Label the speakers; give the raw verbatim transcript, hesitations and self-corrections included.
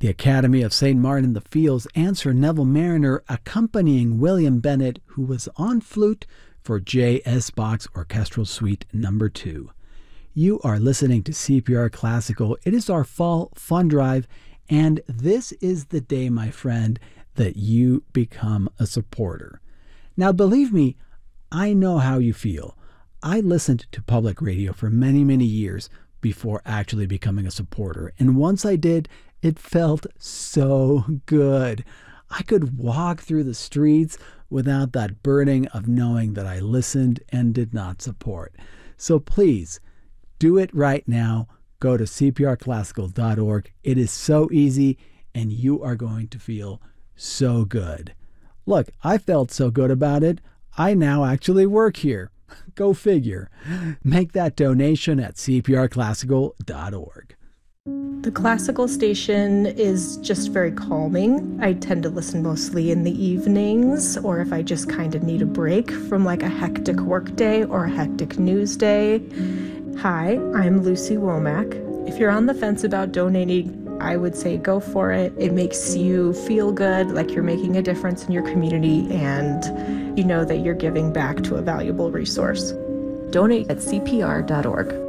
Speaker 1: The Academy of Saint Martin in the Fields and Sir Neville Mariner accompanying William Bennett, who was on flute for J S. Bach's Orchestral Suite Number two. You are listening to C P R Classical. It is our fall fun drive, and this is the day, my friend, that you become a supporter. Now, believe me, I know how you feel. I listened to public radio for many, many years before actually becoming a supporter, and once I did, it felt so good. I could walk through the streets without that burden of knowing that I listened and did not support. So please, do it right now. Go to C P R classical dot org. It is so easy, and you are going to feel so good. Look, I felt so good about it, I now actually work here. Go figure. Make that donation at C P R classical dot org.
Speaker 2: The classical station is just very calming. I tend to listen mostly in the evenings, or if I just kind of need a break from like a hectic work day or a hectic news day. Hi, I'm Lucy Womack. If you're on the fence about donating, I would say go for it. It makes you feel good, like you're making a difference in your community, and you know that you're giving back to a valuable resource. Donate at C P R dot org.